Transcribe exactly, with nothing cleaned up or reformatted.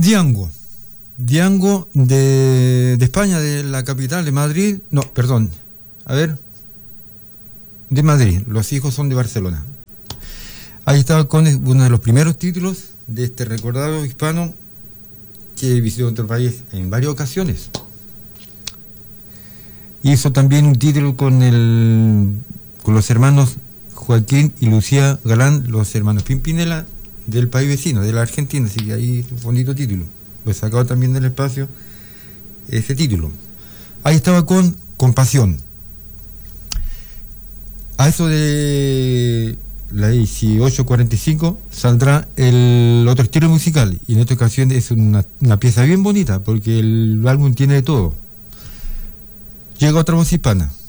Diango. Diango de, de España, de la capital de Madrid. No, perdón. A ver. De Madrid. Los hijos son de Barcelona. Ahí estaba con uno de los primeros títulos de este recordado hispano que visitó nuestro país en varias ocasiones. Hizo también un título con el con los hermanos Joaquín y Lucía Galán, los hermanos Pimpinela, del país vecino, de la Argentina, así que ahí un bonito título. Pues sacado también del espacio ese título. Ahí estaba con Compasión. A eso de las dieciocho cuarenta y cinco saldrá el otro estilo musical, y en esta ocasión es una, una pieza bien bonita porque el álbum tiene de todo. Llega otra voz hispana.